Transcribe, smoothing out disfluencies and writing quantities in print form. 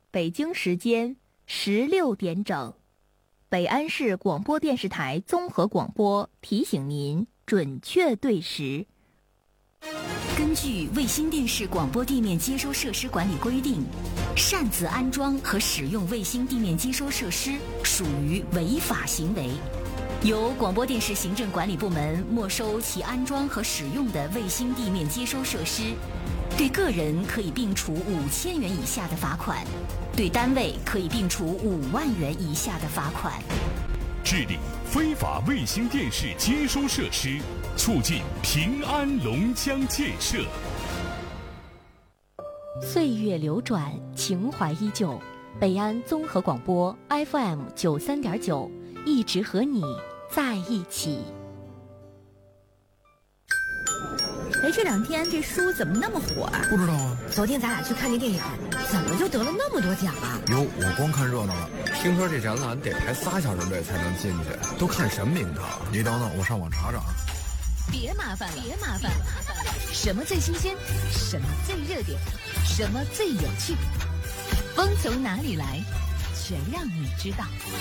北京时间16点整，北安市广播电视台综合广播提醒您准确对时。 根据卫星电视广播地面接收设施管理规定，擅自安装和使用卫星地面接收设施属于违法行为，由广播电视行政管理部门没收其安装和使用的卫星地面接收设施，对个人可以并处5000元以下的罚款，对单位可以并处5万元以下的罚款。 治理非法卫星电视接收设施，促进平安龙江建设。 岁月流转，情怀依旧。北安综合广播 FM 93.9，一直和你在一起。 哎，这2天这书怎么那么火啊？ 不知道啊。 昨天咱俩去看那电影，怎么就得了那么多奖啊？ 哟，我光看热闹了。听说这展览得排3小时队才能进去，都看什么名堂？你等等，我上网查查。 别麻烦了，什么最新鲜，什么最热点，什么最有趣，风从哪里来，全让你知道。